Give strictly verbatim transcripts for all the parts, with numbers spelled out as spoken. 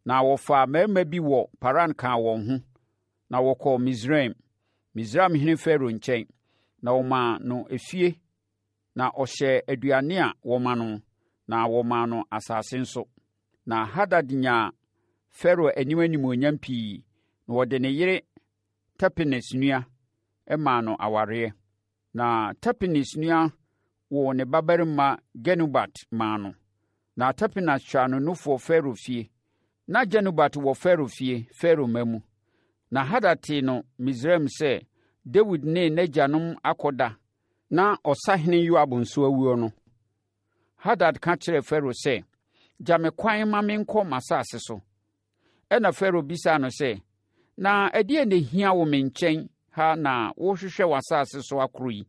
na wɔfaa mmarima bi wɔ Paran kaa wɔn ho, na wɔkɔɔ Misraim, Misraimhene Farao nkyɛn, na wɔmaa no efie, na ɔhyɛɛ aduane a wɔma no, na wɔmaa no asase nso. Na Hadad nyaa Farao anim animuonyam pii, na wɔde ne yere Tapenes nua maa no awareɛ. Na Tapenes nua wɔ ne babarima Genubat maa no. Na Tapenes twaa no nufoɔ Farao fie. Na Genubat wɔ Farao fie, Farao ma mu. Na Hadad tee no Misraim sɛ Dawid ne n'agyanom akɔda, na ɔsahene Yoab nso awuo no. Hadad ka kyerɛɛ Farao sɛ, gya me kwan ma menkɔ m'asase so. Ɛna Farao bisaa no sɛ, na ɛdeɛn na ɛhia wo me nkyɛn ha na wohwehwɛ w'asase so akoro yi?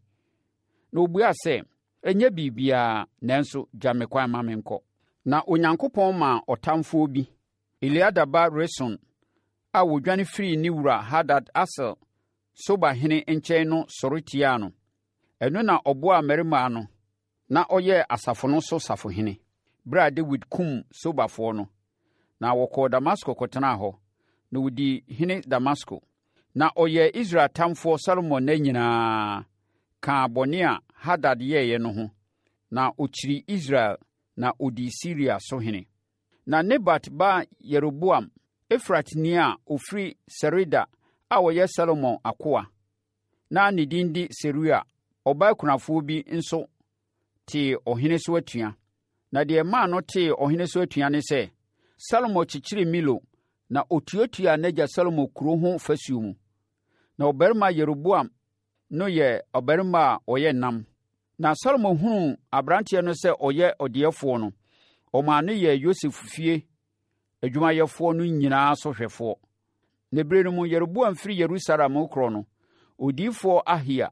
Na obuaa sɛ, ɛnyɛ biribiara, nanso gya me kwan ma menkɔ. Na Onyankopɔn maa ɔtamfoɔ bi, Eliada ba Reson, a wɔdwane firii ne wura Hadad Asel Sobahene nkyɛn no sɔre tiaa no. Ɛno na ɔboaa mmarima no, na ɔyɛɛ asafo no so safohene, bere a Dawid kum Sobafoɔ no. Na wɔkɔɔ Damasko kɔtenaa hɔ, na wɔdii hene Damasko. Na ɔyɛɛ Israel tamfoɔ Salomo nna nyinaa, kaa bɔne a Hadad yɛeɛ no ho, na ɔkyiri Israel, na ɔdii Siria so hene. Na Nebat ba Yeroboam, Efratni a ɔfiri Sereda a ɔyɛ Salomo akoa, na ne din de Seruia, ɔbaa kunafoɔ bi nso tee ɔhene so atua. Na deɛ maa no tee ɔhene so atua ne sɛ, Salomo kyekyere Milo, na ɔtuatua n'agya Salomo kuro ho fasuo mu. Na ɔbarima Yeroboam no yɛ ɔbarima a ɔyɛ nnam. Na Salomo hunuu aberanteɛ no sɛ ɔyɛ ɔdeɛfoɔ no, ɔmaa no yɛ Yosef fie adwumayɛfoɔ no nyinaa so hwɛfoɔ. Na berɛ no mu Yeroboam firi Yerusalem korɔ no, odiyifoɔ Ahia,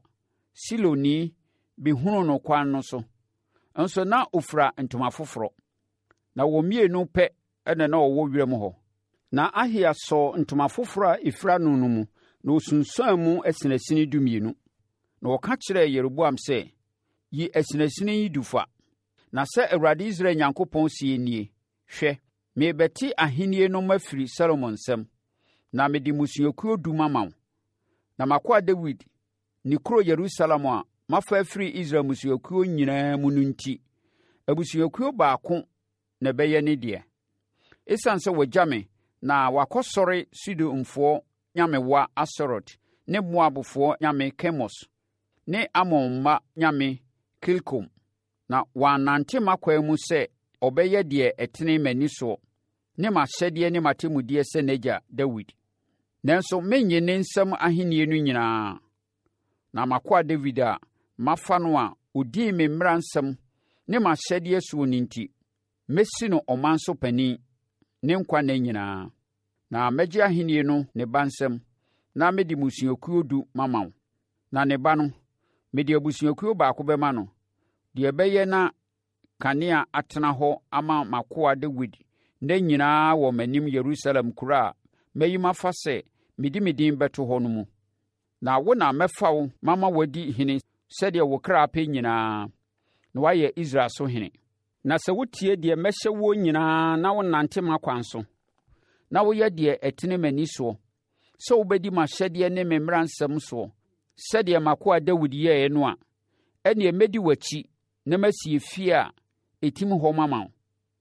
Siloni, bɛhunuu no kwan no so, nso na ɔfira ntoma foforɔ. Na wɔn mmienu pɛ ɛna na ɔwɔ wiram hɔ. Na Ahia sɔɔ ntoma foforɔ a ɛfira no no mu, na ɔsunsuan mu asinasini dumienu. Na ɔka kyerɛɛ Yeroboam sɛ, yi asinasini yi du fa. Na sɛ Awurade Israel Nyankopɔn sie nie, hwɛ, merebɛte ahennie no mafiri Salomo nsam, na mede mmusuakuo du mama wo. Na makoa Dawid, ne kuro Yerusalem a mafa afiri Israel mmusuakuo nyinaa mu no nti, abusuakuo baako na ɛbɛyɛ ne deɛ. Esiane sɛ wagya me na wakɔsɔre Sidonfoɔ nyamewa Asorot ne Moabfoɔ nyame Kemos ne Amon mma nyame Kilkom, na wannante m'akwan mu sɛ ɔbɛyɛ deɛ ɛtene m'ani soɔ ne m'ahyɛdeɛ ne m'atemmudeɛ sɛ n'agya Dawid. Nanso mennye ne nsam ahennie no nyinaa. Na makoa Dawid a mafa no a ɔdii me mmara nsɛm ne m'ahyɛdeɛ soɔ no nti, mɛsi no ɔman so panin ne nkwa nna nyinaa. Na mɛgye ahennie no ne ba nsɛm, na mede mmusuakuo du mama wo. Na ne ba no, mede abusuakuo baako bɛma no, deɛ ɛbɛyɛ na kanea atena hɔ ama makoa Dawid nna nyinaa wɔ m'anim Yerusalem kuro a mayi mafa sɛ mede me din bɛto hɔ no mu. Na wo na mɛfa wo mama wadi hene sɛdeɛ wo kra apɛ nyinaa, na woayɛ Israel so hene. Na sɛ wotie deɛ mɛhyɛ wo nyinaa na wonante m'akwan so, na woyɛ deɛ ɛtene m'ani soɔ, sɛ wobɛdi m'ahyɛdeɛ ne me mmaransɛm soɔ, sɛdeɛ makoa Dawid yɛeɛ no a, ɛnneɛ mɛdi w'akyi na masie fie a ɛtim hɔ mama wo,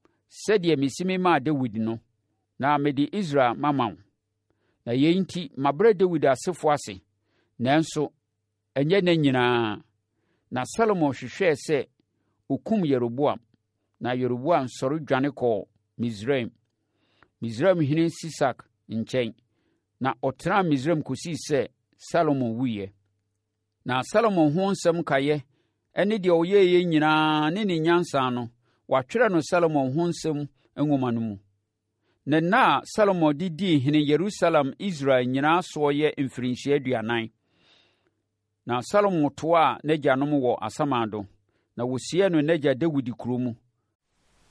sɛdeɛ mesi me maa Dawid no, na mede Israel mama wo. Na yei nti mabrɛ Dawid asefoɔ ase, nanso ɛnyɛ nna nyinaa. Na Salomo hwehwɛɛ sɛ ɔkum Yeroboam, na Yeroboam sɔre dwane kɔɔ Misraim, Misraimhene Sisak nkyɛn, na ɔtenaa Misraim kɔsii sɛ Salomo wuiɛ. Na Salomo ho nsɛm kaeɛ ɛne deɛ ɔyɛeɛ nyinaa ne ne nyansa no, wɔatwerɛ no Salomo ho nsɛm nwoma no mu. Na nna a Salomo de dii hene Yerusalem Israel nyinaa soɔ yɛ mfirinhyia aduanan. Na Salomo toaa n'agyanom wɔ asamando, na wɔsiee no n'agya Dawid kuro mu,